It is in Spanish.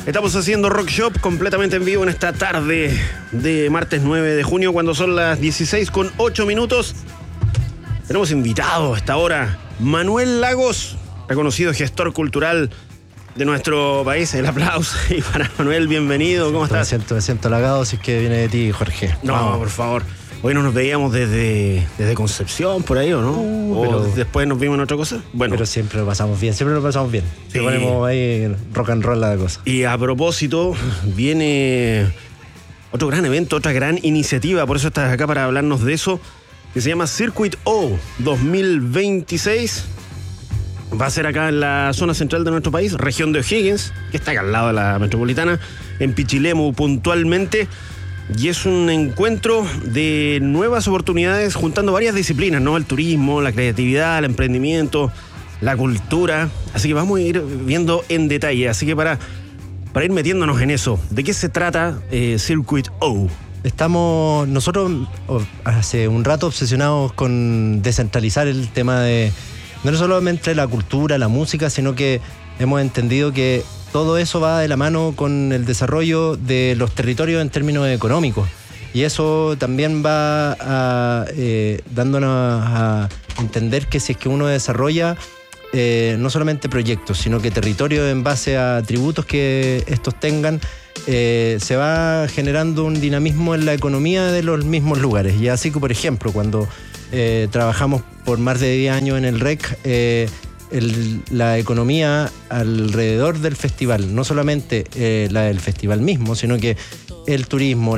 Estamos haciendo Rock Shop completamente en vivo en esta tarde de martes 9 de junio, cuando son las 16:08. Tenemos invitado a esta hora Manuel Lagos, reconocido gestor cultural de nuestro país. El aplauso y para Manuel, bienvenido. ¿Cómo estás? Me siento halagado si es que viene de ti, Jorge. No, vamos. Por favor. Hoy no nos veíamos desde Concepción, por ahí, ¿o no? ¿O después nos vimos en otra cosa? Bueno. Pero siempre lo pasamos bien. Sí. Le ponemos ahí rock and roll la cosa. Y a propósito, viene otro gran evento, otra gran iniciativa, por eso estás acá para hablarnos de eso, que se llama Circuit O 2026. Va a ser acá en la zona central de nuestro país, región de O'Higgins, que está acá al lado de la metropolitana, en Pichilemu puntualmente. Y es un encuentro de nuevas oportunidades juntando varias disciplinas, ¿no? El turismo, la creatividad, el emprendimiento, la cultura. Así que vamos a ir viendo en detalle. Así que para ir metiéndonos en eso, ¿de qué se trata Circuit O? Estamos nosotros hace un rato obsesionados con descentralizar el tema de no solamente la cultura, la música, sino que hemos entendido que todo eso va de la mano con el desarrollo de los territorios en términos económicos. Y eso también va dándonos a entender que si es que uno desarrolla no solamente proyectos, sino que territorios en base a atributos que estos tengan, se va generando un dinamismo en la economía de los mismos lugares. Y así que, por ejemplo, cuando trabajamos por más de 10 años en el REC, la economía alrededor del festival, no solamente la del festival mismo, sino que el turismo,